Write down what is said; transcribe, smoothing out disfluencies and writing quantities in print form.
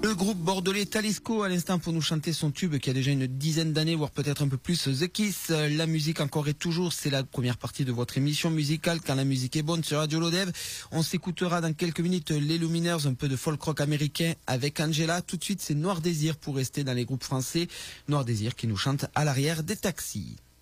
Le groupe bordelais Talisco à l'instant pour nous chanter son tube qui a déjà une dizaine d'années, voire peut-être un peu plus, The Kiss. La musique encore et toujours, c'est la première partie de votre émission musicale quand la musique est bonne sur Radio Lodève. On s'écoutera dans quelques minutes les Lumineers, un peu de folk rock américain avec Angela. Tout de suite, c'est Noir Désir pour rester dans les groupes français. Noir Désir qui nous chante à l'arrière des taxis.